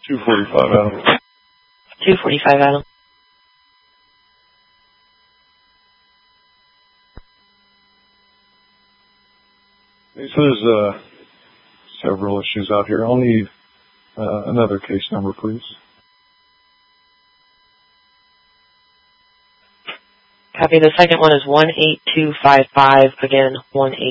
245, Adam. 245, Adam. So there's several issues out here. I'll need another case number, please. Copy. The second one is 18255. Again, 18255.